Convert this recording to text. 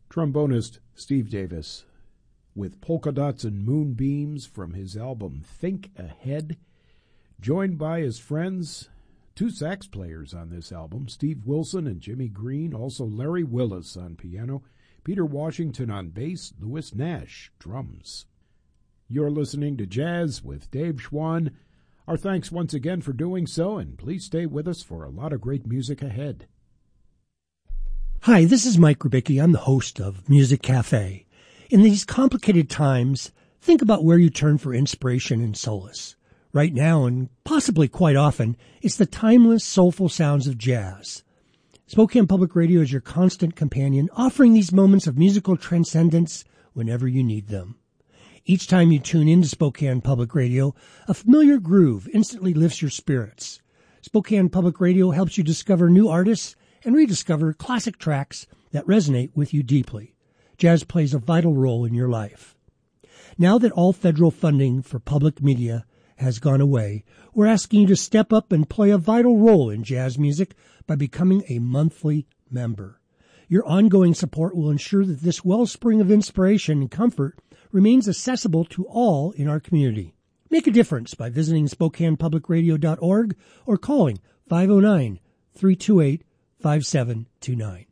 Trombonist Steve Davis with Polka Dots and Moonbeams from his album Think Ahead, joined by his friends, two sax players on this album, Steve Wilson and Jimmy Green, also Larry Willis on piano, Peter Washington on bass, Louis Nash, drums. You're listening to Jazz with Dave Schwann. Our thanks once again for doing so, and please stay with us for a lot of great music ahead. Hi, this is Mike Grabicki. I'm the host of Music Cafe. In these complicated times, think about where you turn for inspiration and solace. Right now, and possibly quite often, it's the timeless, soulful sounds of jazz. Spokane Public Radio is your constant companion, offering these moments of musical transcendence whenever you need them. Each time you tune into Spokane Public Radio, a familiar groove instantly lifts your spirits. Spokane Public Radio helps you discover new artists and rediscover classic tracks that resonate with you deeply. Jazz plays a vital role in your life. Now that all federal funding for public media has gone away, we're asking you to step up and play a vital role in jazz music by becoming a monthly member. Your ongoing support will ensure that this wellspring of inspiration and comfort remains accessible to all in our community. Make a difference by visiting SpokanePublicRadio.org or calling 509-328-5729.